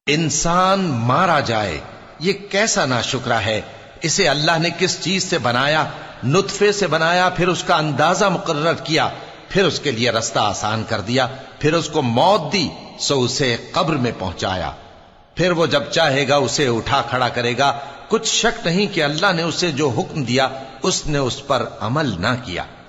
इंसान मारा जाए, ये कैसा नाशुक्रा है। इसे अल्लाह ने किस चीज से बनाया? नुतफे से बनाया, फिर उसका अंदाजा मुकर्रर किया, फिर उसके लिए रास्ता आसान कर दिया, फिर उसको मौत दी, सो उसे कब्र में पहुंचाया, फिर वो जब चाहेगा उसे उठा खड़ा करेगा। कुछ शक नहीं कि अल्लाह ने उसे जो हुक्म दिया उसने उस पर अमल ना किया।